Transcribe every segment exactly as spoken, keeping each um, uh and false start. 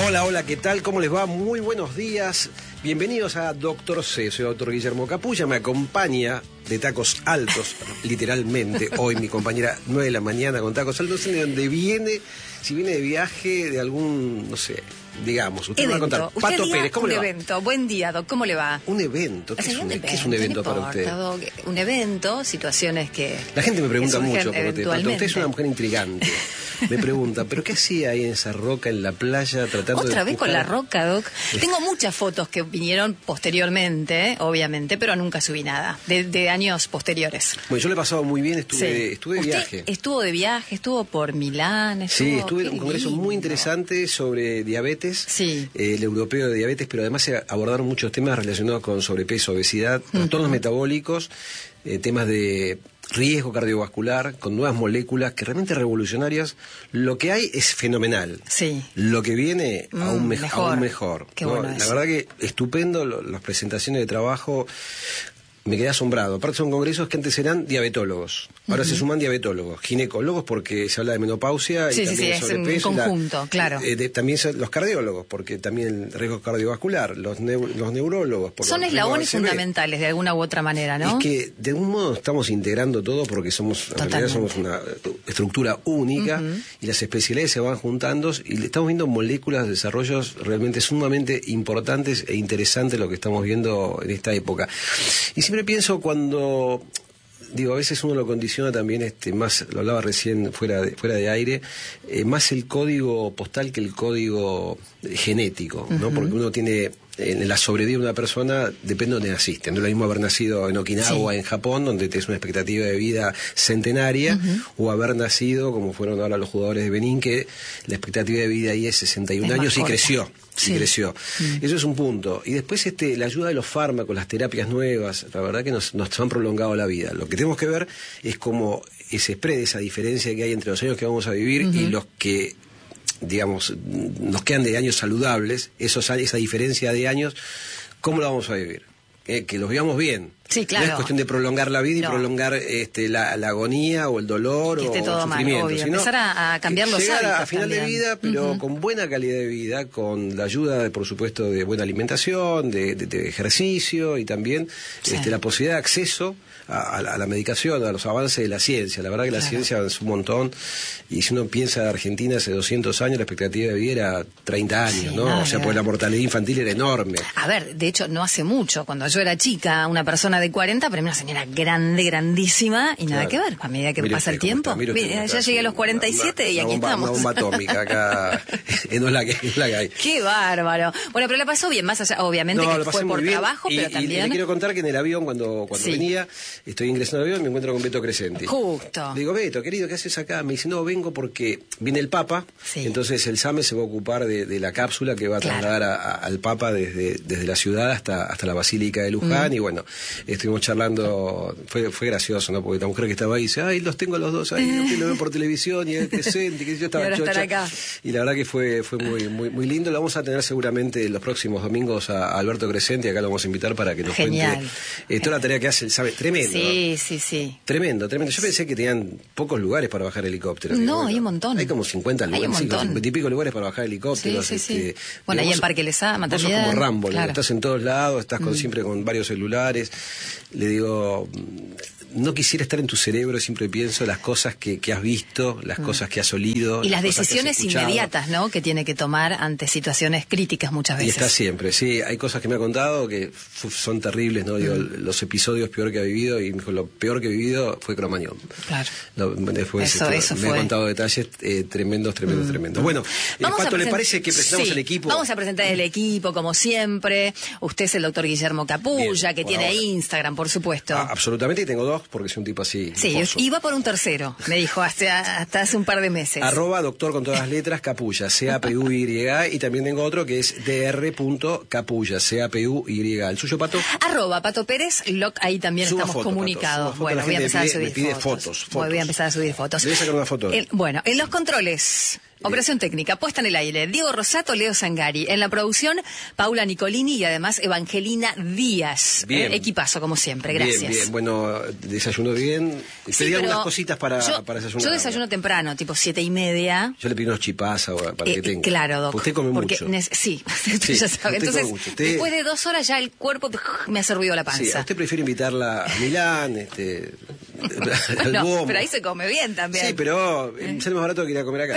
Hola, hola, ¿qué tal? ¿Cómo les va? Muy buenos días. Bienvenidos a Doctor C. Soy el doctor Guillermo Capulla. Me acompaña de tacos altos, literalmente. Hoy mi compañera, nueve de la mañana con tacos altos. No sé de dónde viene, si viene de viaje, de algún, no sé, digamos. Usted evento. me va a contar. Usted Pato diga Pérez, ¿cómo un le va? evento. Buen día, Doc. ¿Cómo le va? Un evento. ¿Qué, O sea, es, un, evento, ¿qué es un evento no para importa, usted? Doc. Un evento, situaciones que La gente me pregunta que surgen mucho, pero usted, usted es una mujer intrigante. Me pregunta, ¿pero qué hacía ahí en esa roca, en la playa, tratando de Otra vez empujar? con la roca, Doc. Tengo muchas fotos que vinieron posteriormente, obviamente, pero nunca subí nada, de, de años posteriores. Bueno, yo le he pasado muy bien, estuve, Sí. estuve de ¿Usted viaje. estuvo de viaje, estuvo por Milán, estuvo... Sí, estuve en Qué un congreso lindo. muy interesante sobre diabetes, Sí. eh, el europeo de diabetes, pero además se abordaron muchos temas relacionados con sobrepeso, obesidad, trastornos uh-huh. metabólicos, eh, temas de riesgo cardiovascular, con nuevas moléculas que realmente revolucionarias. Lo que hay es fenomenal. Sí. Lo que viene Mm, aún, me- mejor. aún mejor. Qué ¿no? bueno La eso. verdad que estupendo, lo- las presentaciones de trabajo. Me quedé asombrado. Aparte son congresos que antes eran diabetólogos. Ahora uh-huh. se suman diabetólogos, ginecólogos porque se habla de menopausia Sí, y sí, también sí, de es un sobrepeso. y la- conjunto, claro. eh, de- también son los cardiólogos, porque también el riesgo cardiovascular, los, neu- los neurólogos. Por Son los riesgos eslabones A C V. fundamentales de alguna u otra manera, ¿no? Es que de algún modo estamos integrando todo porque somos, en realidad Totalmente. somos una estructura única Uh-huh. y las especialidades se van juntando y le estamos viendo moléculas, desarrollos realmente sumamente importantes e interesantes lo que estamos viendo en esta época. Y siempre pienso cuando, digo, a veces uno lo condiciona también, este, más, lo hablaba recién fuera de, fuera de aire, eh, más el código postal que el código genético, ¿no? Uh-huh. Porque uno tiene, en la sobrevida de una persona, depende de dónde naciste. No es lo mismo haber nacido en Okinawa, sí. en Japón, donde tienes una expectativa de vida centenaria, uh-huh. o haber nacido, como fueron ahora los jugadores de Benín, que la expectativa de vida ahí es sesenta y un es años y corta. creció. Sí. Y creció. Mm. Eso es un punto. Y después este, la ayuda de los fármacos, las terapias nuevas, la verdad que nos, nos han prolongado la vida. Lo que tenemos que ver es cómo se expresa esa diferencia que hay entre los años que vamos a vivir uh-huh. y los que, digamos, nos quedan de años saludables, esos, esa diferencia de años, ¿cómo la vamos a vivir? Eh, que los vivamos bien. Sí, claro. No es cuestión de prolongar la vida y no. prolongar este, la, la agonía o el dolor que esté o todo el mal, sufrimiento. obvio. Sino empezar a, a cambiar los llegar hábitos a final también. de vida, pero uh-huh. con buena calidad de vida, con la ayuda, de, por supuesto, de buena alimentación, de, de, de ejercicio y también sí. este, la posibilidad de acceso a, a, la, a la medicación, a los avances de la ciencia. La verdad que claro. la ciencia avanzó un montón y si uno piensa en Argentina hace doscientos años, la expectativa de vida era treinta años, sí, ¿no? Nada, o sea, pues la mortalidad infantil era enorme. A ver, de hecho, no hace mucho, cuando yo era chica, una persona de cuarenta, pero una señora grande, grandísima, y nada claro. que ver, a medida que mire pasa usted, el tiempo. Mire, mire, ya está, llegué a los cuarenta y siete una, y aquí una bomba, estamos. Una bomba atómica acá, no es la que, es la que hay. Qué bárbaro. Bueno, pero la pasó bien, más allá, obviamente no, que lo pasé fue por muy bien, trabajo, y, pero y también... le quiero contar que en el avión, cuando, cuando sí. venía, estoy ingresando al avión y me encuentro con Beto Crescenti. Justo. Le digo, Beto, querido, ¿qué haces acá? Me dice, no, vengo porque viene el Papa, sí. entonces el SAME se va a ocupar de, de la cápsula que va a claro. trasladar a, a, al Papa desde, desde la ciudad hasta, hasta la Basílica de Luján, mm. y bueno, estuvimos charlando, fue, fue gracioso, ¿no? Porque la mujer que estaba ahí dice, ay, los tengo a los dos ahí, los veo por televisión y él Crescenti, que yo estaba y chocha. Acá. Y la verdad que fue, fue muy, muy, muy lindo. Lo vamos a tener seguramente los próximos domingos a, a Alberto Crescenti, acá lo vamos a invitar para que nos Genial. cuente eh, toda la tarea que hace el SAME. Tremendo. Sí, ¿no? sí, sí. Tremendo, tremendo. Yo pensé que tenían pocos lugares para bajar helicópteros. No, bueno, hay un montón. Hay como cincuenta lugares, hay un montón. cincuenta y pico lugares para bajar helicópteros. Sí, sí, este, sí. Bueno, ahí en Parque Lezama vos también. sos como Rambo, claro. estás en todos lados, estás con, mm. siempre con varios celulares. Le digo, no quisiera estar en tu cerebro, siempre pienso las cosas que, que has visto, las mm. cosas que has olido. Y las, las decisiones inmediatas, ¿no? Que tiene que tomar ante situaciones críticas muchas veces. Y está siempre, sí. Hay cosas que me ha contado que uf, son terribles, ¿no? Mm. Digo, los episodios peor que ha vivido, y me dijo, lo peor que he vivido fue Cromañón. Claro. Lo, después eso, esto, eso me fue. ha contado detalles eh, tremendos, tremendos, mm. tremendos. Bueno, eh, Pato, ¿le parece que presentamos sí, el equipo? Vamos a presentar el equipo, como siempre. Usted es el doctor Guillermo Capulla, Bien, que tiene ahora. Instagram, por supuesto. Ah, absolutamente, y tengo dos, porque soy un tipo así. Sí, pozo. iba por un tercero, me dijo, hasta, hasta hace un par de meses. Arroba doctor con todas las letras, Capulla, C A P U Y, y también tengo otro que es dr.capulla, C A P U Y. ¿El suyo, Pato? Arroba Pato Pérez, loc, ahí también Suba estamos foto, comunicados. Pato, bueno, voy a empezar pide, a subir me pide fotos. fotos, fotos. Voy a empezar a subir fotos. Voy a sacar una foto. El, bueno, en los controles... Operación técnica, puesta en el aire. Diego Rosato, Leo Zangari. En la producción, Paula Nicolini y además Evangelina Díaz. Bien. Eh, equipazo, como siempre. Gracias. Bien, bien. Bueno, desayuno bien. Sí, Pedí pero algunas cositas para, yo, para desayunar. Yo desayuno temprano, tipo siete y media. Yo le pido unos chipás ahora para Eh, que tenga. Claro, Doc. Usted come porque mucho. nes- sí, Sí, ya sabe. usted Entonces, come mucho. Usted- después de dos horas ya el cuerpo me ha servido la Sí, panza. ¿a usted prefiere invitarla a Milán, este, al No, Duomo? pero ahí se come bien también. Sí, pero eh, sale más barato que ir a comer acá.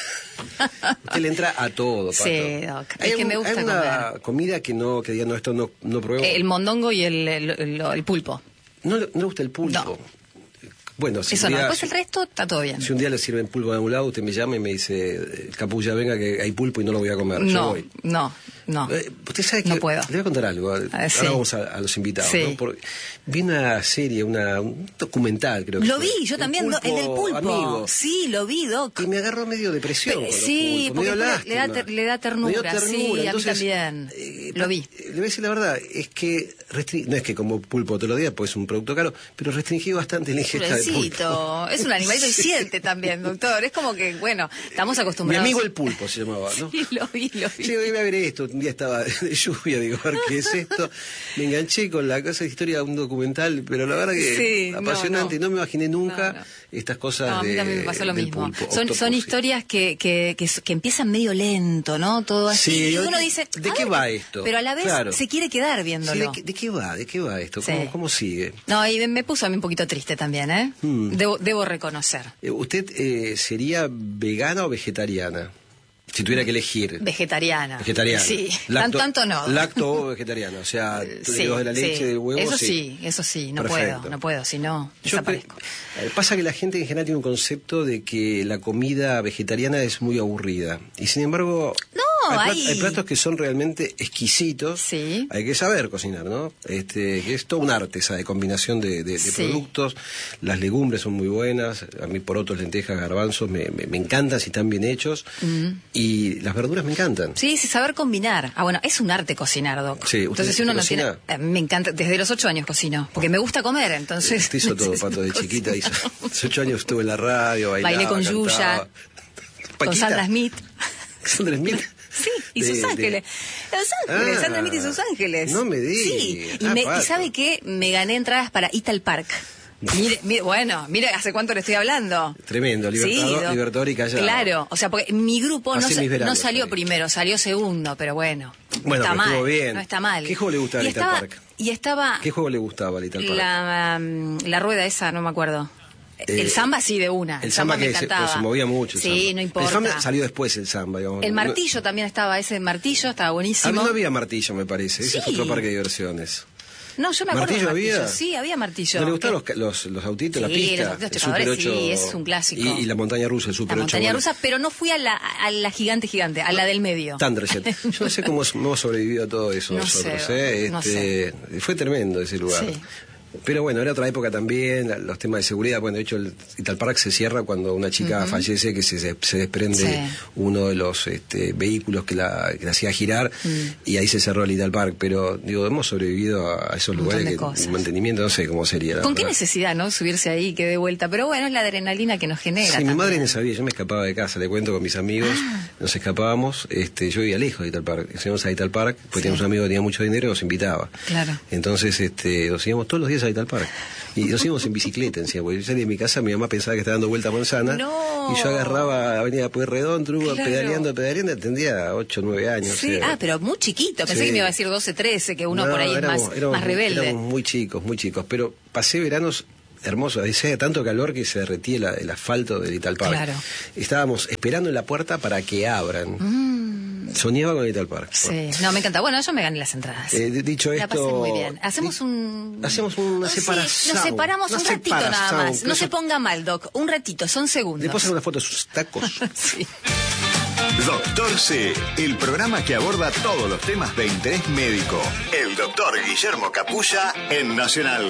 Usted le entra a todo, Pato. Sí, Doc. Hay Es que un- me gusta hay una comer. comida que no, que diga, no, esto no, no pruebo. El mondongo y el, el, el- el pulpo. No, le- no le gusta el pulpo. No. Bueno, si Eso un no. día- Después el resto está todo bien. Si un día le sirven pulpo de algún lado, usted me llama y me dice, eh, Capulla, venga que hay pulpo y no lo voy a comer. Yo No, voy. no, no. Eh, usted sabe que No puedo. le voy a contar algo. Ah, sí. Ahora vamos a, a los invitados. Sí. ¿no? Porque vi una serie, una, un documental, creo que Lo fue. vi, yo El también, do- el del pulpo. Amigo. Sí, lo vi, Doc. Y me agarró medio depresión. Pe- con los sí, pulpos, me dio porque le da lástima. ter- le da ternura, Me dio ternura. sí, a mí Entonces, también. eh, Lo vi. eh, Le voy a decir la verdad, es que restri- no es que como pulpo todos los días, pues es un producto caro, pero restringí bastante la ingesta de pulpo. Pobrecito. Es un animalito y siente también, doctor. Es como que, bueno, estamos Mi acostumbrados. amigo el pulpo se llamaba, ¿no? Sí, lo vi, lo vi. Sí, voy a ver esto. Un día estaba de lluvia, digo, a ver qué es esto. Me enganché con la cosa de historia de un documental, pero la verdad que Sí, no, apasionante. no. No, me imaginé nunca No, no. estas cosas No, a mí de, también me pasó lo del mismo. pulpo, Son, octopus, son sí. historias que, que, que, que empiezan medio lento, ¿no? Todo así. Sí, y yo- uno dice, ¿de a qué ver, va esto? Pero a la vez Claro. se quiere quedar Sí, viéndolo. ¿de, qué, de qué va? ¿De qué va esto? Sí. ¿Cómo, cómo sigue? No, y me- me puso a mí un poquito triste también, ¿eh? Hmm. Debo, debo reconocer. Eh, ¿Usted eh, sería vegana o vegetariana? Si tuviera que elegir. Vegetariana. Vegetariana. Sí, Lacto- Tan, tanto no. Lacto o vegetariana. O sea, Sí, derivados de la leche, sí. del huevo. Eso sí. sí, eso sí, no Perfecto. puedo, no puedo, si no, Yo pe- desaparezco. eh, pasa que la gente en general tiene un concepto de que la comida vegetariana es muy aburrida. Y sin embargo, No, hay, plat- hay- hay platos que son realmente exquisitos. Sí. Hay que saber cocinar, ¿no? Este, que es todo un arte esa de combinación de, de- de Sí. productos. Las legumbres son muy buenas. A mí porotos, lentejas, garbanzos me, me- me encantan si están bien hechos. Y las verduras me encantan. Sí, sí, saber combinar. Ah, bueno, es un arte cocinar, Doc. Sí, ¿usted entonces, si uno no cocina? tiene. A mí me encanta, desde los ocho años cocino, porque me gusta comer, entonces. Usted hizo todo, necesito Pato, de cocinar. chiquita. Hizo, hace ocho años estuve en la radio, bailaba, Bailé con cantaba. Yuya, con Paquita. Sandra Smith. Sandra Smith. Sí, y De- sus de- ángeles. Los ángeles, Ah, Sandra Smith y sus ángeles. no me diga. Sí, y, Ah, me- y Pato. ¿sabe qué? Me gané entradas para Ital Park. Mire, mire, bueno, mire hace cuánto le estoy hablando. Tremendo, Libertador, Doc. Libertador y Callao. Claro, o sea, porque mi grupo no, Así sa- mis veranos no salió ahí. primero, salió segundo, pero bueno. Bueno, está pero mal. estuvo bien. No está mal. ¿Qué juego le gustaba y a Little estaba, Park? Y estaba ¿Qué juego le gustaba a Little Park? la, um, la rueda esa, no me acuerdo. Eh, el samba sí, de una. El samba me que se, encantaba. se movía mucho. El Sí, samba. no El importa. samba salió después el samba, digamos. El No- martillo también estaba, ese martillo estaba A mí buenísimo. no había martillo, me parece. Ese es Sí. otro parque de diversiones. No, yo me acuerdo ¿Martillo del martillo. había? Sí, había martillo. ¿No le gustaban Que- los, los, los autitos, Sí, la pista? los autitos el chocadores, Super ocho, sí, es un clásico. Y, y la montaña rusa, el Super La ocho. montaña bueno. rusa, pero no fui a la, a la gigante gigante, a la del medio. Thunderjet. Yo no sé cómo hemos sobrevivido a todo eso No nosotros. sé, ¿eh? no Este, Fue tremendo ese lugar. Sí. Pero bueno, era otra época también, la- los temas de seguridad. Bueno, de hecho, el Ital Park se cierra cuando una chica fallece, que se, se desprende Sí. uno de los este, vehículos que la, que la hacía girar, Mm. y ahí se cerró el Ital Park. Pero, digo, hemos sobrevivido a, a esos Un montón lugares de que cosas. el mantenimiento no sé cómo sería. la ¿Con qué verdad. necesidad, no? Subirse ahí y que dé vuelta. Pero bueno, es la adrenalina que nos genera. Sí, mi también. madre no sabía, yo me escapaba de casa, le cuento con mis amigos, Ah. nos escapábamos, este, yo vivía lejos de Ital Park, nos íbamos a Ital Park, pues Sí. teníamos un amigo que tenía mucho dinero y nos invitaba. Claro. Entonces, este, nos íbamos todos los días a Ital Park. Y nos íbamos en bicicleta encima, porque yo salía de mi casa, mi mamá pensaba que estaba dando vuelta a manzana, No. y yo agarraba Avenida Pueyrredón, Truba, Claro. pedaleando, pedaleando, tendría ocho, nueve años. Sí, o sea. ah, pero muy chiquito. Pensé Sí. que me iba a decir doce, trece, que uno No, por ahí es éramos- más, éramos más rebelde. Éramos muy chicos, muy chicos, pero pasé veranos hermosos, hacía tanto calor que se derretía la- el asfalto del Ital Park. Claro. Estábamos esperando en la puerta para que abran. Soñaba con el Ital Park. Sí, no, me encanta. Bueno, yo me gané las entradas. Eh, d- dicho La esto, pasé muy bien. Hacemos di- un... hacemos una Sí, separación. nos separamos Una un ratito nada separación, más. que No eso- se ponga mal, Doc. Un ratito, son segundos. ¿Le puedo hacer una foto de sus tacos? Sí. Doctor C, el programa que aborda todos los temas de interés médico. El doctor Guillermo Capulla en Nacional.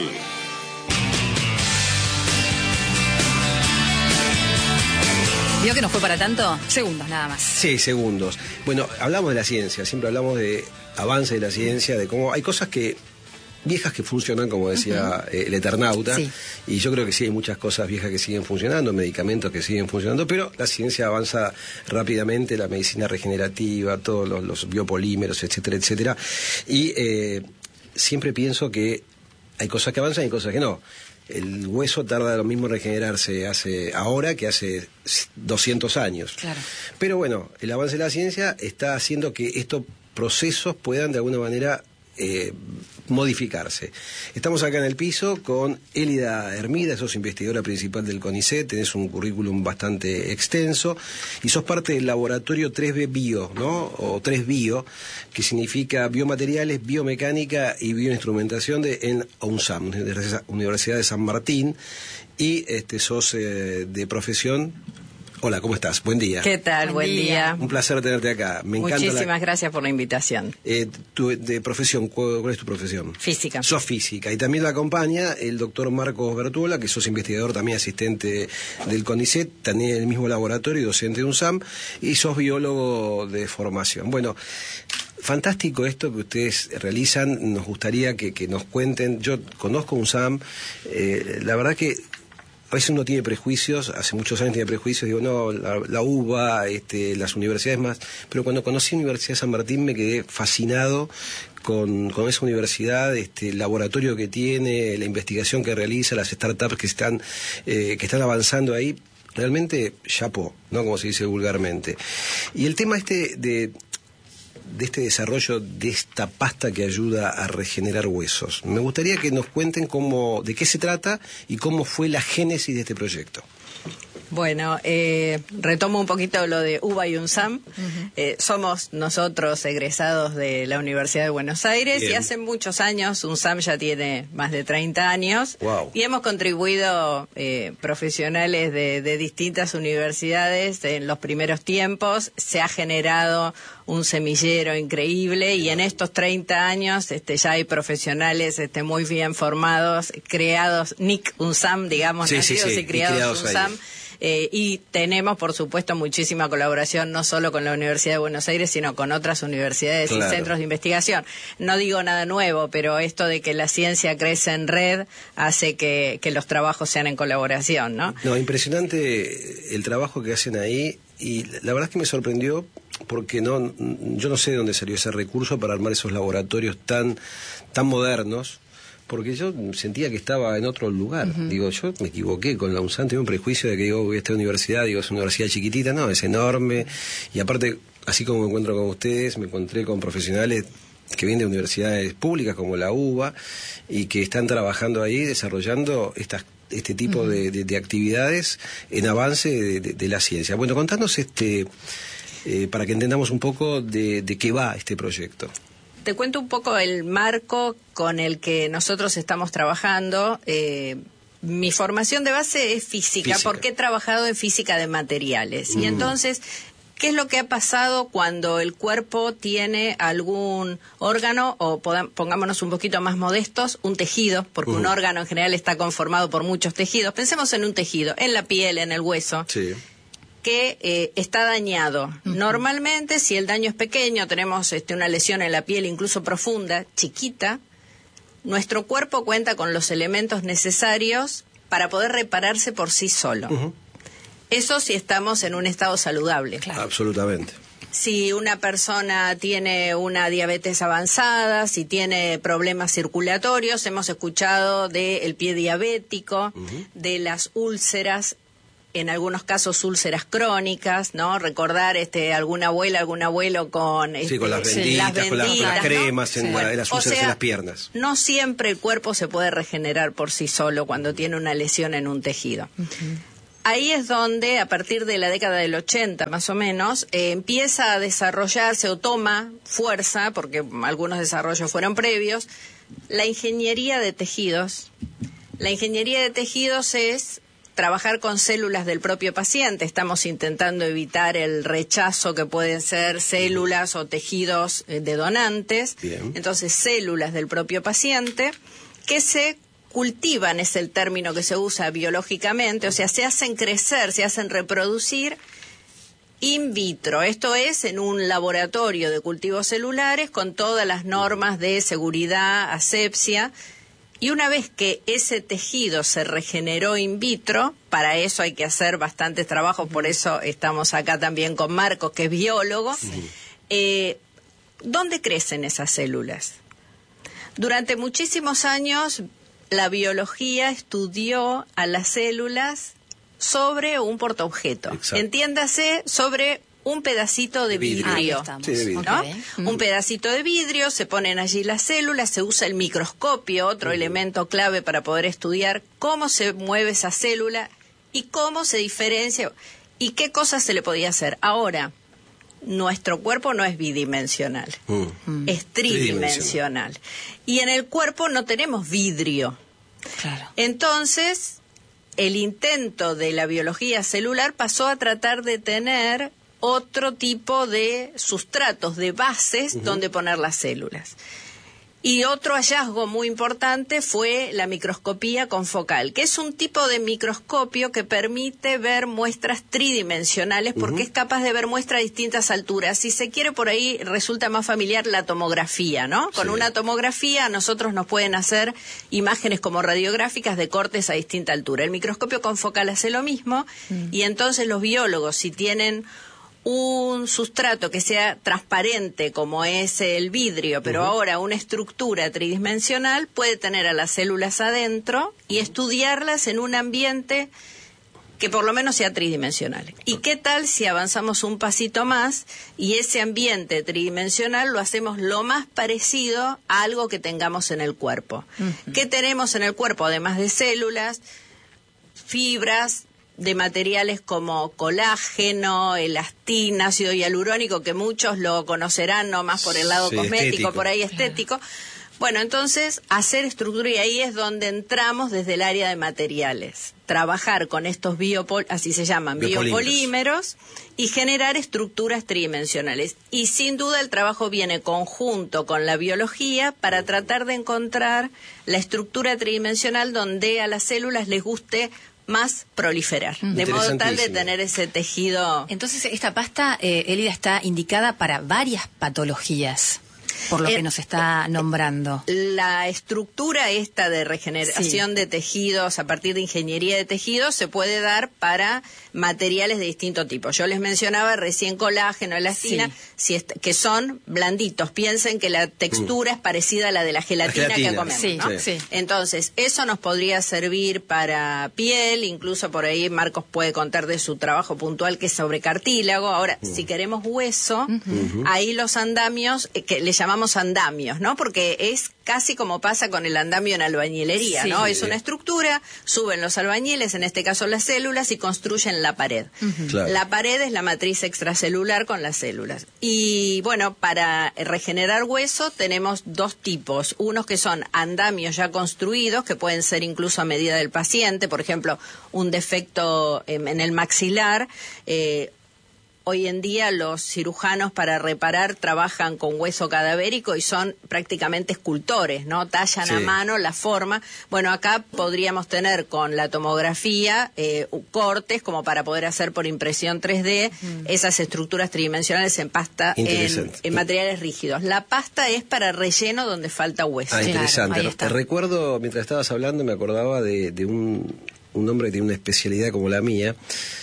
¿Vio que no fue para tanto? Segundos nada más. Sí, segundos. Bueno, hablamos de la ciencia, siempre hablamos de avance de la ciencia, de cómo hay cosas que viejas que funcionan, como decía uh-huh. el Eternauta, sí. Y yo creo que sí hay muchas cosas viejas que siguen funcionando, medicamentos que siguen funcionando, pero la ciencia avanza rápidamente, la medicina regenerativa, todos los, los biopolímeros, etcétera, etcétera, y eh, siempre pienso que hay cosas que avanzan y cosas que no. El hueso tarda lo mismo en regenerarse hace ahora que hace doscientos años. Claro. Pero bueno, el avance de la ciencia está haciendo que estos procesos puedan de alguna manera eh, modificarse. Estamos acá en el piso con Élida Hermida, sos investigadora principal del CONICET, tenés un currículum bastante extenso y sos parte del laboratorio tres B Bio, ¿no? O tres Bio, que significa biomateriales, biomecánica y bioinstrumentación de, en UNSAM, Universidad de San Martín, y este, sos eh, de profesión. Hola, ¿cómo estás? Buen día. ¿Qué tal? Buen, Buen día. día. Un placer tenerte acá. Me encanta. Muchísimas la... gracias por la invitación. Eh, tu, de profesión, ¿cuál es tu profesión? Física. Sos física. Y también la acompaña el doctor Marcos Bertuola, que sos investigador, también asistente del CONICET, también en el mismo laboratorio, docente de UNSAM, y sos biólogo de formación. Bueno, fantástico esto que ustedes realizan. Nos gustaría que, que nos cuenten. Yo conozco UNSAM. Eh, la verdad que a veces uno tiene prejuicios, hace muchos años tiene prejuicios, digo, no, la, la U B A, este, las universidades más, pero cuando conocí la Universidad de San Martín me quedé fascinado con, con esa universidad, este, el laboratorio que tiene, la investigación que realiza, las startups que están, eh, que están avanzando ahí, realmente chapó, ¿no? Como se dice vulgarmente. Y el tema este de... de este desarrollo de esta pasta que ayuda a regenerar huesos. Me gustaría que nos cuenten cómo, de qué se trata y cómo fue la génesis de este proyecto. Bueno, eh, retomo un poquito lo de U B A y UNSAM. Uh-huh. Eh, somos nosotros egresados de la Universidad de Buenos Aires. Bien. Y hace muchos años, UNSAM ya tiene más de treinta años. Wow. Y hemos contribuido eh, profesionales de, de distintas universidades en los primeros tiempos. Se ha generado un semillero increíble y en estos treinta años este, ya hay profesionales este, muy bien formados, creados, N I C UNSAM, digamos, sí, nacidos sí, sí. y criados, y criados UNSAM. Ahí. Eh, y tenemos, por supuesto, muchísima colaboración, no solo con la Universidad de Buenos Aires, sino con otras universidades claro. y centros de investigación. No digo nada nuevo, pero esto de que la ciencia crece en red hace que, que los trabajos sean en colaboración, ¿no? No, impresionante el trabajo que hacen ahí, y la verdad es que me sorprendió porque no, yo no sé de dónde salió ese recurso para armar esos laboratorios tan, tan modernos. Porque yo sentía que estaba en otro lugar. Uh-huh. Digo, yo me equivoqué con la UNSAM, tenía un prejuicio de que digo, voy a esta universidad, digo, es una universidad chiquitita, no, es enorme. Y aparte, así como me encuentro con ustedes, me encontré con profesionales que vienen de universidades públicas como la U B A y que están trabajando ahí, desarrollando estas este tipo uh-huh. de, de, de actividades en avance de, de, de la ciencia. Bueno, contanos este, eh, para que entendamos un poco de, de qué va este proyecto. Te cuento un poco el marco con el que nosotros estamos trabajando. Eh, mi formación de base es física, física, porque he trabajado en física de materiales. Mm. Y entonces, ¿qué es lo que ha pasado cuando el cuerpo tiene algún órgano, o podam- pongámonos un poquito más modestos, un tejido, porque uh. un órgano en general está conformado por muchos tejidos? Pensemos en un tejido, en la piel, en el hueso. Sí. que eh, está dañado. Uh-huh. Normalmente, si el daño es pequeño, tenemos este, una lesión en la piel incluso profunda, chiquita, nuestro cuerpo cuenta con los elementos necesarios para poder repararse por sí solo. Uh-huh. Eso si estamos en un estado saludable. Claro. Absolutamente. Si una persona tiene una diabetes avanzada, si tiene problemas circulatorios, hemos escuchado del pie diabético, uh-huh. de las úlceras, en algunos casos úlceras crónicas, ¿no? Recordar este alguna abuela, algún abuelo con... Este, sí, con las benditas, las benditas con, la, con las cremas, ¿no? En, sí. la, en las úlceras, o sea, en las piernas. No siempre el cuerpo se puede regenerar por sí solo cuando tiene una lesión en un tejido. Uh-huh. Ahí es donde, a partir de la década del ochenta más o menos, eh, empieza a desarrollarse o toma fuerza, porque algunos desarrollos fueron previos, la ingeniería de tejidos. La ingeniería de tejidos es trabajar con células del propio paciente. Estamos intentando evitar el rechazo que pueden ser células o tejidos de donantes. Bien. Entonces, células del propio paciente que se cultivan, es el término que se usa biológicamente, o sea, se hacen crecer, se hacen reproducir in vitro, esto es en un laboratorio de cultivos celulares con todas las normas de seguridad, asepsia. Y una vez que ese tejido se regeneró in vitro, para eso hay que hacer bastantes trabajos, por eso estamos acá también con Marcos, que es biólogo. Sí. Eh, ¿Dónde crecen esas células? Durante muchísimos años la biología estudió a las células sobre un portaobjeto. Exacto. Entiéndase, sobre un pedacito de vidrio, ah, sí, de vidrio. ¿no? Okay. Un pedacito de vidrio, se ponen allí las células, se usa el microscopio, otro uh-huh. elemento clave para poder estudiar cómo se mueve esa célula y cómo se diferencia y qué cosas se le podía hacer. Ahora, nuestro cuerpo no es bidimensional, uh-huh. es tridimensional. Y en el cuerpo no tenemos vidrio. Claro. Entonces, el intento de la biología celular pasó a tratar de tener otro tipo de sustratos, de bases, uh-huh. donde poner las células. Y otro hallazgo muy importante fue la microscopía confocal, que es un tipo de microscopio que permite ver muestras tridimensionales porque uh-huh. es capaz de ver muestras a distintas alturas. Si se quiere, por ahí resulta más familiar la tomografía, ¿no? Con sí. una tomografía a nosotros nos pueden hacer imágenes como radiográficas de cortes a distinta altura. El microscopio confocal hace lo mismo uh-huh. y entonces los biólogos, si tienen un sustrato que sea transparente como es el vidrio, pero uh-huh. ahora una estructura tridimensional, puede tener a las células adentro y estudiarlas en un ambiente que por lo menos sea tridimensional. ¿Y qué tal si avanzamos un pasito más y ese ambiente tridimensional lo hacemos lo más parecido a algo que tengamos en el cuerpo? Uh-huh. ¿Qué tenemos en el cuerpo además de células, fibras, de materiales como colágeno, elastina, ácido hialurónico, que muchos lo conocerán, no más por el lado sí, cosmético, estético. Por ahí estético. Claro. Bueno, entonces, hacer estructura, y ahí es donde entramos desde el área de materiales. Trabajar con estos biopol, así se llaman, biopolímeros. biopolímeros, y generar estructuras tridimensionales. Y sin duda el trabajo viene conjunto con la biología para tratar de encontrar la estructura tridimensional donde a las células les guste más proliferar, de modo tal de tener ese tejido. Entonces, esta pasta, eh, Elida, está indicada para varias patologías, por lo eh, que nos está nombrando. La estructura esta de regeneración sí. de tejidos a partir de ingeniería de tejidos se puede dar para materiales de distinto tipo. Yo les mencionaba recién colágeno, elastina, sí. si est- que son blanditos. Piensen que la textura mm. es parecida a la de la gelatina, la gelatina. que comemos, sí, ¿no? sí. Entonces, eso nos podría servir para piel, incluso por ahí Marcos puede contar de su trabajo puntual que es sobre cartílago. Ahora, mm. si queremos hueso, uh-huh. ahí los andamios, eh, que le llamamos andamios, ¿no? Porque es casi como pasa con el andamio en albañilería, sí, ¿no? Sí. Es una estructura, suben los albañiles, en este caso las células, y construyen la pared. Uh-huh. Claro. La pared es la matriz extracelular con las células. Y bueno, para regenerar hueso tenemos dos tipos. Unos que son andamios ya construidos, que pueden ser incluso a medida del paciente, por ejemplo, un defecto en, en el maxilar. Eh, Hoy en día los cirujanos para reparar trabajan con hueso cadavérico y son prácticamente escultores, ¿no? Tallan sí. a mano la forma. Bueno, acá podríamos tener con la tomografía eh, cortes como para poder hacer por impresión tres D mm. esas estructuras tridimensionales en pasta, en, en materiales rígidos. La pasta es para relleno donde falta hueso. Ah, interesante. Claro, te recuerdo, mientras estabas hablando, me acordaba de, de un, un hombre que tiene una especialidad como la mía,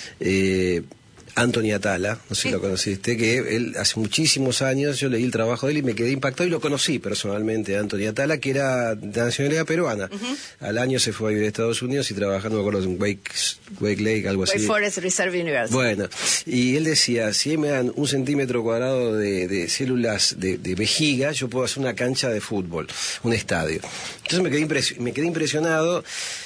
eh, Anthony Atala, no sé si sí. lo conociste, que él hace muchísimos años, yo leí el trabajo de él y me quedé impactado y lo conocí personalmente, Anthony Atala, que era de nacionalidad peruana. Uh-huh. Al año se fue a vivir a Estados Unidos y trabajando, me acuerdo, en Wake, Wake Lake, algo así. Wake Forest Reserve University. Bueno, y él decía, si me dan un centímetro cuadrado de, de células de, de vejiga, yo puedo hacer una cancha de fútbol, un estadio. Entonces me quedé, impres- me quedé impresionado.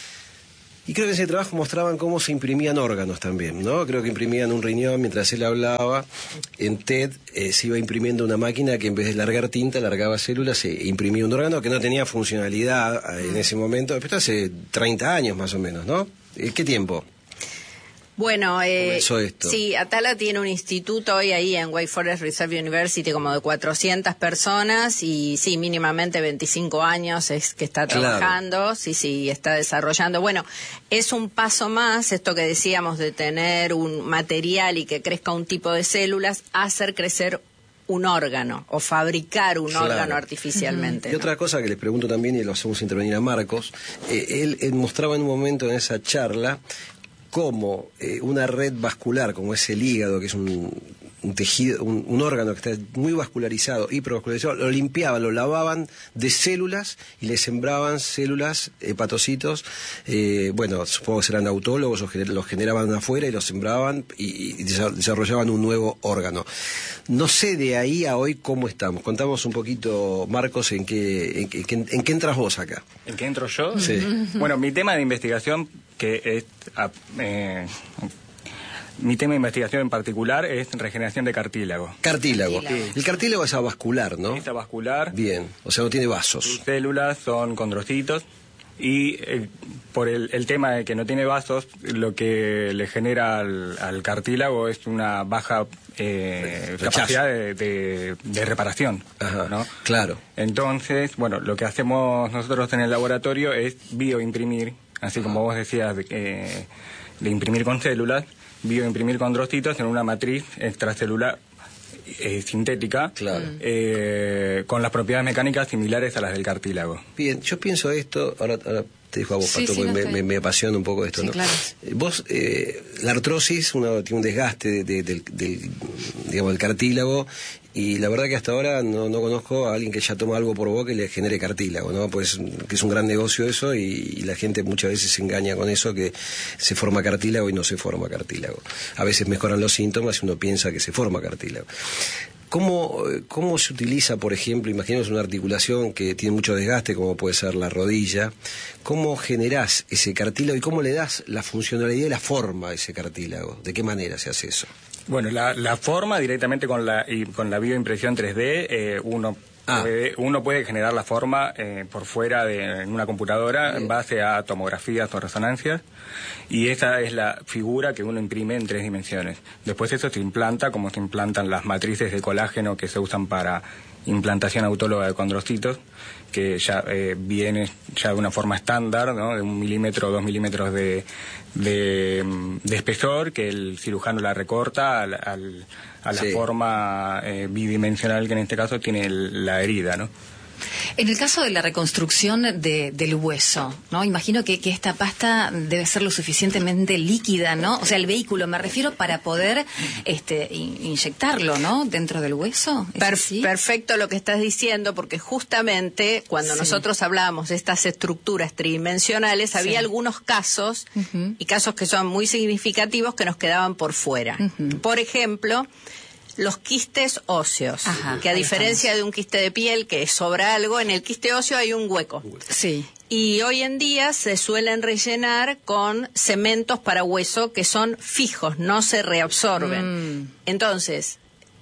Y creo que en ese trabajo mostraban cómo se imprimían órganos también, ¿no? Creo que imprimían un riñón mientras él hablaba. En TED eh, se iba imprimiendo una máquina que en vez de largar tinta, largaba células e imprimía un órgano que no tenía funcionalidad en ese momento. Esto hace treinta años más o menos, ¿no? ¿Qué tiempo? Bueno, eh, comenzó esto? Sí, Atala tiene un instituto hoy ahí en Wake Forest Reserve University como de cuatrocientas personas y sí, mínimamente veinticinco años es que está trabajando, claro. sí, sí, está desarrollando. Bueno, es un paso más, esto que decíamos de tener un material y que crezca un tipo de células, hacer crecer un órgano o fabricar un claro. órgano artificialmente. Uh-huh. Y ¿no? otra cosa que les pregunto también, y lo hacemos intervenir a Marcos, eh, él, él mostraba en un momento en esa charla cómo eh, una red vascular, como es el hígado, que es un, un tejido, un, un órgano que está muy vascularizado, hipervascularizado, lo limpiaban, lo lavaban de células y le sembraban células, hepatocitos, eh, bueno, supongo que serán autólogos, los, los generaban afuera y los sembraban y, y desarrollaban un nuevo órgano. No sé de ahí a hoy cómo estamos. Contamos un poquito, Marcos, en qué, en, en, en qué entras vos acá. ¿En qué entro yo? Sí. Bueno, mi tema de investigación, que es... Eh, mi tema de investigación en particular es regeneración de cartílago. Cartílago. Sí. El cartílago es avascular, ¿no? Es avascular. Bien, o sea, no tiene vasos. Sus células son condrocitos y eh, por el, el tema de que no tiene vasos, lo que le genera al, al cartílago es una baja eh, capacidad de, de, de reparación. Ajá, ¿no? Claro. Entonces, bueno, lo que hacemos nosotros en el laboratorio es bioimprimir, así como vos decías, de, eh, de imprimir con células, bioimprimir condrocitos en una matriz extracelular eh, sintética, claro. eh, con las propiedades mecánicas similares a las del cartílago. Bien, yo pienso esto, ahora, ahora te dejo a vos, sí, Pato, sí, porque no me, estoy... me, me apasiona un poco esto, sí, ¿no? Claro. Vos, eh, la artrosis, uno tiene un desgaste de, de, del, del, digamos, del cartílago, y la verdad que hasta ahora no, no conozco a alguien que ya toma algo por boca y le genere cartílago, ¿no? Pues que es un gran negocio eso, y, y la gente muchas veces se engaña con eso, que se forma cartílago y no se forma cartílago. A veces mejoran los síntomas y uno piensa que se forma cartílago. ¿Cómo, ¿Cómo se utiliza, por ejemplo, imaginemos una articulación que tiene mucho desgaste, como puede ser la rodilla? ¿Cómo generás ese cartílago y cómo le das la funcionalidad y la forma a ese cartílago? ¿De qué manera se hace eso? Bueno, la, la forma directamente con la, y con la bioimpresión tres D, eh, uno... Ah. Puede, uno puede generar la forma eh, por fuera de en una computadora. Bien. En base a tomografías o resonancias, y esa es la figura que uno imprime en tres dimensiones. Después eso se implanta como se implantan las matrices de colágeno que se usan para implantación autóloga de condrocitos, que ya eh, viene ya de una forma estándar, ¿no? De un milímetro o dos milímetros de, de, de espesor, que el cirujano la recorta al, al a la sí. forma eh, bidimensional que en este caso tiene el, la herida, ¿no? En el caso de la reconstrucción de, del hueso, ¿no? Imagino que, que esta pasta debe ser lo suficientemente líquida, ¿no? O sea, el vehículo, me refiero, para poder este, in, inyectarlo, ¿no? Dentro del hueso. Per perfecto lo que estás diciendo, porque justamente cuando sí. nosotros hablábamos de estas estructuras tridimensionales, sí. había algunos casos, uh-huh. y casos que son muy significativos, que nos quedaban por fuera. Uh-huh. Por ejemplo, los quistes óseos, Ajá, que a diferencia estamos. de un quiste de piel que sobra algo, en el quiste óseo hay un hueco. Sí. Y hoy en día se suelen rellenar con cementos para hueso que son fijos, no se reabsorben. Mm. Entonces,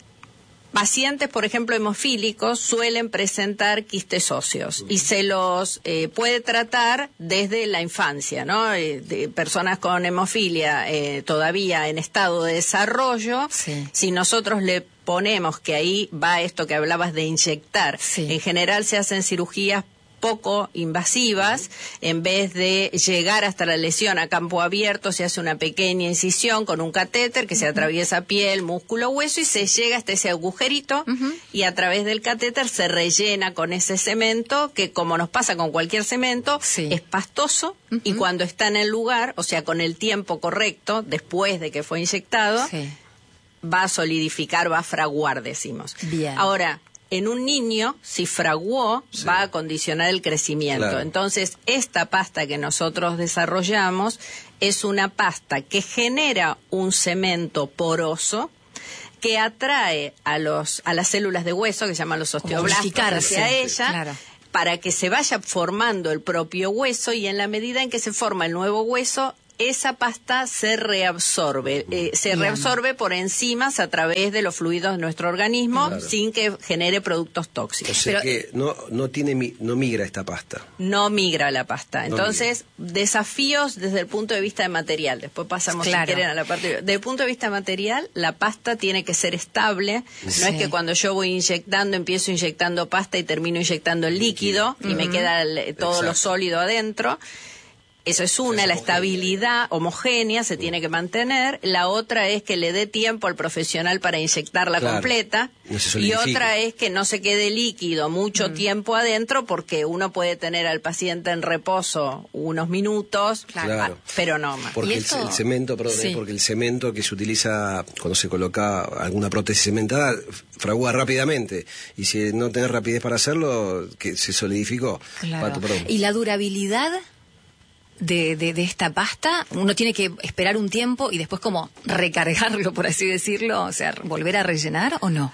pacientes, por ejemplo, hemofílicos, suelen presentar quistes óseos y se los eh, puede tratar desde la infancia, ¿no? Eh, de personas con hemofilia eh, todavía en estado de desarrollo, sí. si nosotros le ponemos, que ahí va esto que hablabas de inyectar, sí. en general se hacen cirugías poco invasivas, en vez de llegar hasta la lesión a campo abierto, se hace una pequeña incisión con un catéter que uh-huh. se atraviesa piel, músculo, hueso y se llega hasta ese agujerito uh-huh. y a través del catéter se rellena con ese cemento que, como nos pasa con cualquier cemento, sí. es pastoso uh-huh. y cuando está en el lugar, o sea, con el tiempo correcto, después de que fue inyectado, sí. va a solidificar, va a fraguar, decimos. Bien. Ahora, en un niño, si fraguó, sí. va a condicionar el crecimiento. Claro. Entonces, esta pasta que nosotros desarrollamos es una pasta que genera un cemento poroso que atrae a los a las células de hueso, que se llaman los osteoblastos, hacia ella, claro. para que se vaya formando el propio hueso, y en la medida en que se forma el nuevo hueso, esa pasta se reabsorbe, eh, se Bien. reabsorbe por enzimas a través de los fluidos de nuestro organismo, Claro. sin que genere productos O tóxicos. sea Pero- que no, no, tiene, mi- no migra esta pasta. No migra la pasta. No Entonces, desafíos desde el punto de vista de material. Después pasamos, Claro. si quieren, a la parte... Desde el punto de vista material, la pasta tiene que ser estable. Sí. No es que cuando yo voy inyectando, empiezo inyectando pasta y termino inyectando el líquido y me queda el- todo Exacto. lo sólido adentro. Eso es una, Es la homogénea. estabilidad homogénea se tiene que mantener. La otra es que le dé tiempo al profesional para inyectarla Claro. completa. No se Y solidifique. otra es que no se quede líquido mucho tiempo adentro, porque uno puede tener al paciente en reposo unos minutos, Claro. ah, pero no más. Porque ¿Y el, esto? el cemento, perdón, Sí. eh, porque el cemento que se utiliza cuando se coloca alguna prótesis cementada fragua rápidamente. Y si no tenés rapidez para hacerlo, que se solidificó. Claro. Pato, perdón. ¿Y la durabilidad de, de, de esta pasta? ¿Uno tiene que esperar un tiempo y después como recargarlo, por así decirlo? O sea, ¿volver a rellenar o no?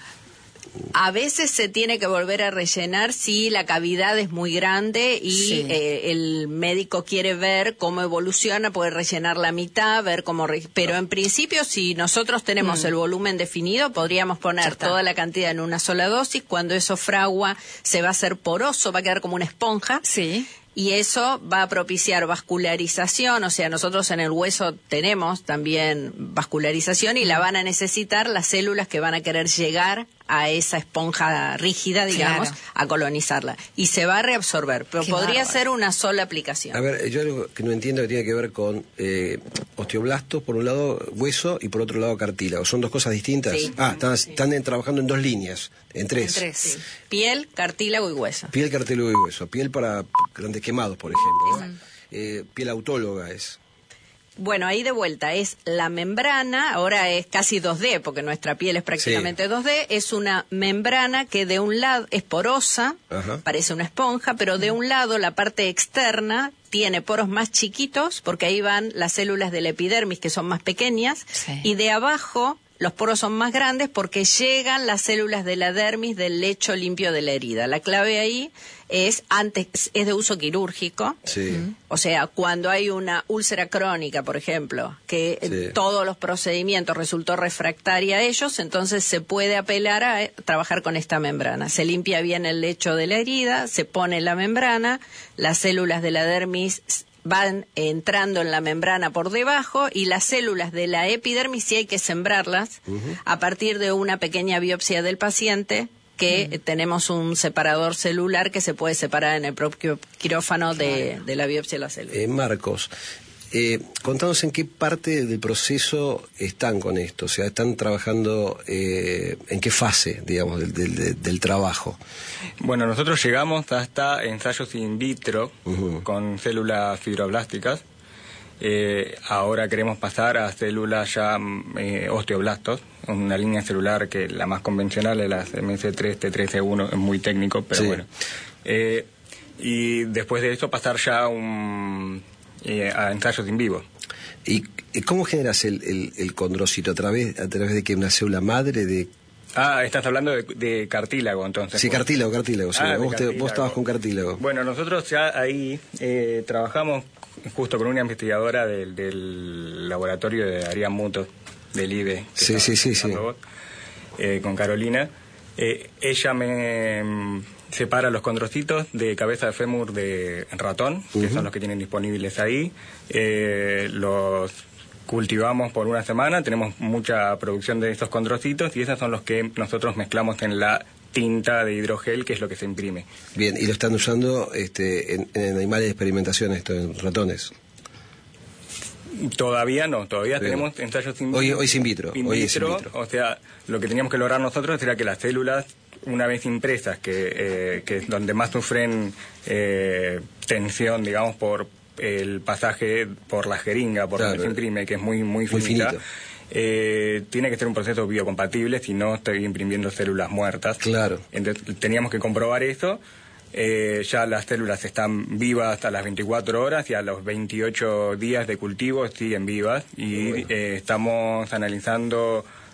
A veces se tiene que volver a rellenar si la cavidad es muy grande y Sí. eh, el médico quiere ver cómo evoluciona, puede rellenar la mitad, ver cómo... re- Pero en principio, si nosotros tenemos Mm. el volumen definido, podríamos Ya poner está. toda la cantidad en una sola dosis. Cuando eso fragua, se va a hacer poroso, va a quedar como una esponja. Sí. Y eso va a propiciar vascularización, o sea, nosotros en el hueso tenemos también vascularización y la van a necesitar las células que van a querer llegar a esa esponja rígida, digamos, Claro. a colonizarla. Y se va a reabsorber, pero Qué podría bárbaro. ser una sola aplicación. A ver, yo algo que no entiendo que tiene que ver con eh, osteoblastos, por un lado hueso y por otro lado cartílago. ¿Son dos cosas distintas? Sí. Ah, están, están en- trabajando en dos líneas, en tres. En tres. Sí. Piel, cartílago y hueso. Piel, cartílago y hueso. Piel para grandes quemados, por ejemplo. ¿no? Eh, piel autóloga es. Bueno, ahí de vuelta es la membrana, ahora es casi dos D, porque nuestra piel es prácticamente dos D, es una membrana que de un lado es porosa, Ajá. parece una esponja, pero de un lado la parte externa tiene poros más chiquitos, porque ahí van las células de la epidermis, que son más pequeñas, Sí. y de abajo los poros son más grandes porque llegan las células de la dermis del lecho limpio de la herida. La clave ahí es antes es de uso quirúrgico. Sí. O sea, cuando hay una úlcera crónica, por ejemplo, que eh, Sí. todos los procedimientos resultó refractaria a ellos, entonces se puede apelar a eh, trabajar con esta membrana. Se limpia bien el lecho de la herida, se pone la membrana, las células de la dermis s- van entrando en la membrana por debajo y las células de la epidermis sí hay que sembrarlas a partir de una pequeña biopsia del paciente, que eh, tenemos un separador celular que se puede separar en el propio quirófano de, de la biopsia de la célula. Eh, Marcos, eh, contanos en qué parte del proceso están con esto. O sea, están trabajando, eh, en qué fase, digamos, del, del- del- del trabajo. Bueno, nosotros llegamos hasta ensayos in vitro Ujú. con células fibroblásticas. Eh, ahora queremos pasar a células ya mm, eh, osteoblastos, una línea celular que la más convencional es la M S tres T tres C uno, es muy técnico, pero Sí. bueno. Eh, y después de eso pasar ya a, un, eh, a ensayos in vivo. ¿Y y cómo generas el, el, el condrocito? ¿A través, a través de que una célula madre de...? Ah, estás hablando de, de cartílago, entonces. Sí, cartílago, cartílago. sí. Ah, de vos, te- vos cartílago. estabas con cartílago. Bueno, nosotros ya ahí eh, trabajamos justo con una investigadora del, del laboratorio de Arián Muto, del I B E. que Sí, estaba sí, sí, sí. trabajando vos, eh, con Carolina. Eh, ella me mm, separa los condrocitos de cabeza de fémur de ratón, que son los que tienen disponibles ahí. Eh, los cultivamos por una semana, tenemos mucha producción de estos condrocitos y esos son los que nosotros mezclamos en la tinta de hidrogel, que es lo que se imprime. Bien, y lo están usando este, en, en animales de experimentación, esto, en ratones. Todavía no, todavía Bien. tenemos ensayos in Hoy- hoy es in vitro, in hoy es in vitro, vitro. O sea, lo que teníamos que lograr nosotros era que las células, una vez impresas, que, eh, que es donde más sufren eh, tensión, digamos, por el pasaje por la jeringa, por Claro. donde se imprime, que es muy, muy Muy finita, finito. eh, tiene que ser un proceso biocompatible, si no estoy imprimiendo células muertas. Claro. Entonces teníamos que comprobar eso. Eh, ya las células están vivas hasta las veinticuatro horas y a los veintiocho días de cultivo siguen vivas y Bueno. eh, estamos analizando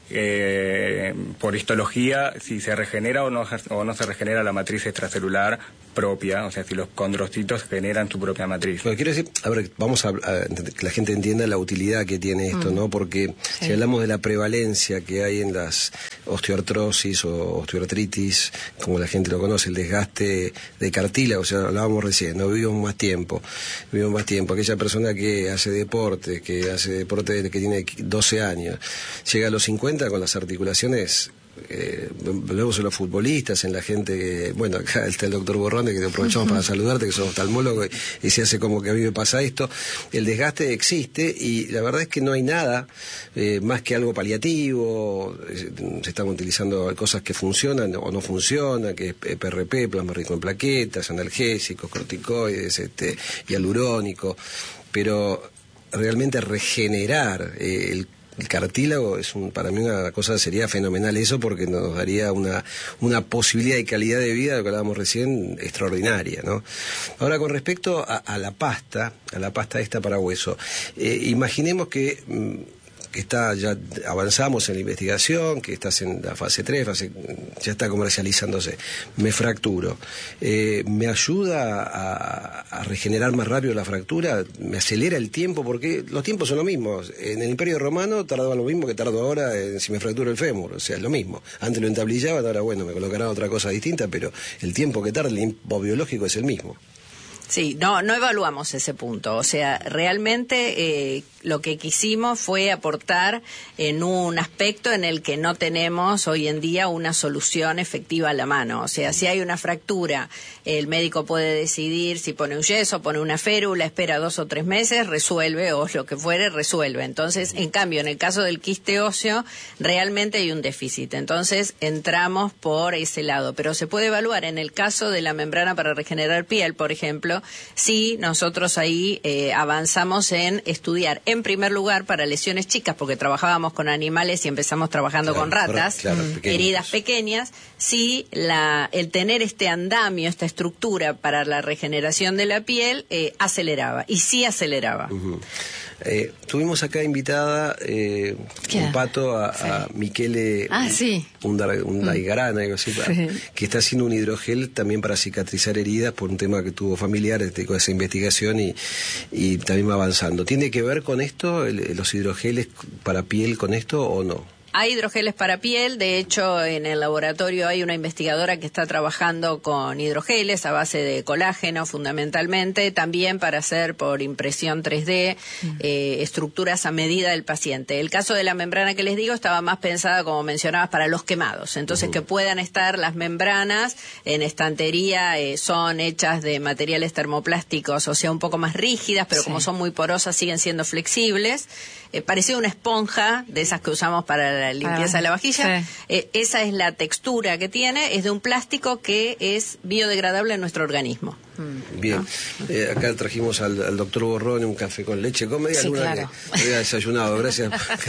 eh, por histología si se regenera o no, o no se regenera la matriz extracelular propia, o sea, si los condrocitos generan su propia matriz. Bueno, quiero decir, a ver, vamos a, a que la gente entienda la utilidad que tiene esto, mm. ¿no? Porque sí. si hablamos de la prevalencia que hay en las osteoartrosis o osteoartritis, como la gente lo conoce, el desgaste de cartílago, o sea, hablábamos recién, no vivimos más tiempo, vivimos más tiempo. Aquella persona que hace deporte, que hace deporte desde que tiene doce años, llega a los cincuenta con las articulaciones. Eh, volvemos en los futbolistas, en la gente que, bueno, acá está el doctor Borrone, que aprovechamos para saludarte, que sos oftalmólogo, y, y se hace como que a mí me pasa esto. El desgaste existe y la verdad es que no hay nada eh, más que algo paliativo. Se están utilizando cosas que funcionan o no funcionan, que es P R P, plasma rico en plaquetas, analgésicos, corticoides, este, hialurónico, pero realmente regenerar eh, el El cartílago es un, para mí una cosa, sería fenomenal eso, porque nos daría una, una posibilidad de calidad de vida, de lo que hablábamos recién, extraordinaria, ¿no? Ahora, con respecto a, a la pasta, a la pasta esta para hueso, eh, imaginemos que, que está, ya avanzamos en la investigación, que estás en la fase tres, fase, ya está comercializándose, me fracturo, eh, ¿me ayuda a, a regenerar más rápido la fractura? ¿Me acelera el tiempo? Porque los tiempos son los mismos. En el Imperio Romano tardaba lo mismo que tardo ahora en, si me fracturo el fémur, o sea, es lo mismo. Antes lo entablillaban, ahora bueno, me colocarán otra cosa distinta, pero el tiempo que tarda, el tiempo biológico es el mismo. Sí, no, no evaluamos ese punto. O sea, realmente eh, lo que quisimos fue aportar en un aspecto en el que no tenemos hoy en día una solución efectiva a la mano. O sea, si hay una fractura, el médico puede decidir si pone un yeso, pone una férula, espera dos o tres meses, resuelve, o lo que fuere, resuelve. Entonces, en cambio, en el caso del quiste óseo, realmente hay un déficit. Entonces, entramos por ese lado. Pero se puede evaluar en el caso de la membrana para regenerar piel, por ejemplo, si nosotros ahí eh, avanzamos en estudiar, en primer lugar, para lesiones chicas, porque trabajábamos con animales y empezamos trabajando claro, con ratas, claro, pequeños. heridas pequeñas, si la, el tener este andamio, esta estructura para la regeneración de la piel, eh, aceleraba, y sí aceleraba. Uh-huh. Eh, tuvimos acá invitada eh, un pato a, sí. a Michele ah, sí. Undaigarán, algo así, sí. que está haciendo un hidrogel también para cicatrizar heridas por un tema que tuvo familiar, este, con esa investigación y, y también va avanzando. ¿Tiene que ver con esto, el, los hidrogeles para piel, con esto o no? Hay hidrogeles para piel, de hecho en el laboratorio hay una investigadora que está trabajando con hidrogeles a base de colágeno fundamentalmente, también para hacer por impresión tres D eh, estructuras a medida del paciente. El caso de la membrana que les digo estaba más pensada, como mencionabas, para los quemados, entonces uh-huh. que puedan estar las membranas en estantería, eh, son hechas de materiales termoplásticos, o sea, un poco más rígidas, pero sí. como son muy porosas siguen siendo flexibles. Eh, parecía una esponja de esas que usamos para la limpieza ah, de la vajilla. Sí. Eh, esa es la textura que tiene, es de un plástico que es biodegradable en nuestro organismo. Bien, ¿no? eh, acá trajimos al, al doctor Borrone un café con leche. ¿Cómo hay sí, alguna claro. que había desayunado? Gracias.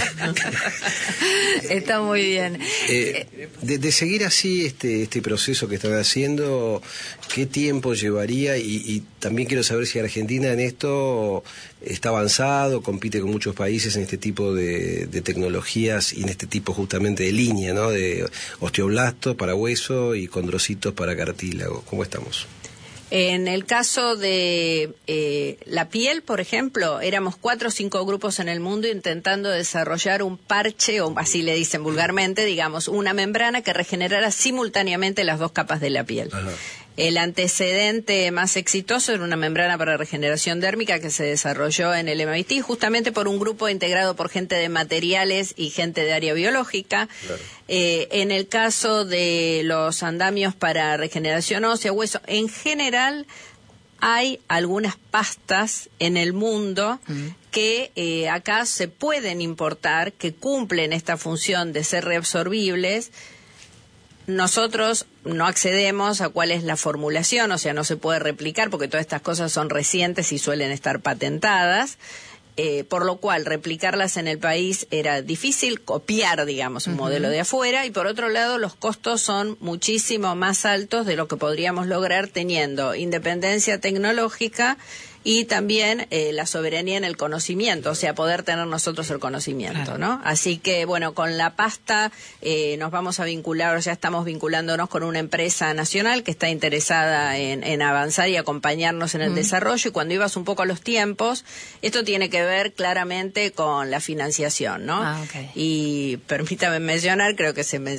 Está muy bien. Eh, de, de seguir así este este proceso que están haciendo, ¿qué tiempo llevaría? Y, y también quiero saber si Argentina en esto está avanzado, compite con muchos países en este tipo de, de tecnologías y en este tipo justamente de línea, ¿no? De osteoblastos para hueso y condrocitos para cartílago. ¿Cómo estamos? En el caso de eh, la piel, por ejemplo, éramos cuatro o cinco grupos en el mundo intentando desarrollar un parche, o así le dicen vulgarmente, digamos, una membrana que regenerara simultáneamente las dos capas de la piel. Ajá. El antecedente más exitoso era una membrana para regeneración dérmica que se desarrolló en el M I T justamente por un grupo integrado por gente de materiales y gente de área biológica. Claro. Eh, en el caso de los andamios para regeneración ósea, hueso, en general hay algunas pastas en el mundo mm. que eh, acá se pueden importar, que cumplen esta función de ser reabsorbibles. Nosotros no accedemos a cuál es la formulación, o sea, no se puede replicar porque todas estas cosas son recientes y suelen estar patentadas, eh, por lo cual replicarlas en el país era difícil, copiar, digamos, un uh-huh. modelo de afuera, y por otro lado los costos son muchísimo más altos de lo que podríamos lograr teniendo independencia tecnológica y también eh, la soberanía en el conocimiento, o sea, poder tener nosotros el conocimiento, claro. ¿no? Así que, bueno, con la pasta eh, nos vamos a vincular, o ya estamos vinculándonos con una empresa nacional que está interesada en, en avanzar y acompañarnos en el mm. desarrollo, y cuando ibas un poco a los tiempos, esto tiene que ver claramente con la financiación, ¿no? Ah, okay. Y permítame mencionar, creo que se me